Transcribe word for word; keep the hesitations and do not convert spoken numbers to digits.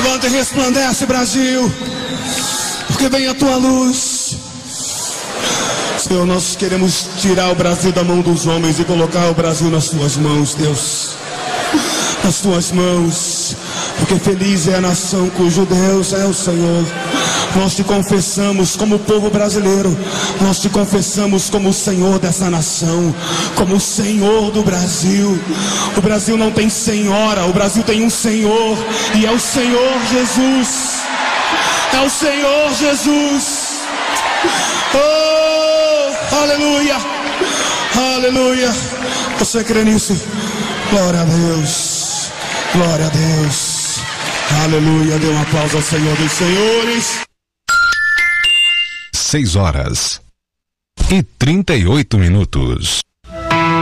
Levanta e resplandece, Brasil, porque vem a tua luz. Senhor, nós queremos tirar o Brasil da mão dos homens e colocar o Brasil nas tuas mãos, Deus. Nas tuas mãos, porque feliz é a nação cujo Deus é o Senhor. Nós te confessamos como povo brasileiro, nós te confessamos como o Senhor dessa nação, como o Senhor do Brasil. O Brasil não tem senhora, o Brasil tem um Senhor, e é o Senhor Jesus. É o Senhor Jesus. Oh, aleluia, aleluia. Você crê nisso? Glória a Deus, glória a Deus, aleluia. Dê um aplauso ao Senhor dos Senhores. Seis horas e trinta e oito minutos.